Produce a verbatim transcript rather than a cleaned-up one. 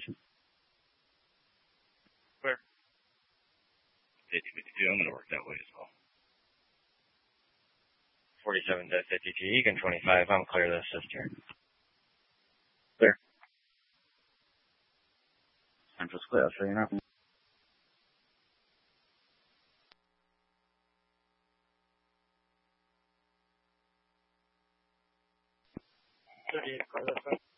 station. Clear. fifty fifty-two, I'm going to work that way as well. forty-seven to fifty-two, Egan twenty-five, I'm clear to assist here. Clear. Central's clear, I'll show you now. thirty-eight, clear, that's fine.